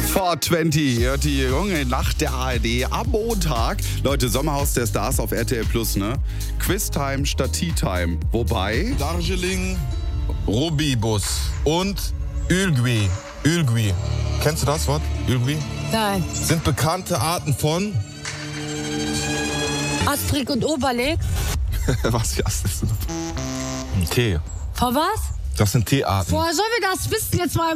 420 hört die junge Nacht der ARD am Montag. Leute, Sommerhaus der Stars auf RTL Plus, ne? Quiztime statt Tea-Time. Wobei... Darjeeling, Robibus und Ülgüi. Ülgüi. Kennst du das Wort? Ülgüi? Nein. Sind bekannte Arten von... Asterix und Obelix? Was ist das? Tee. Von was? Das sind Teearten. Woher sollen wir das wissen jetzt mal?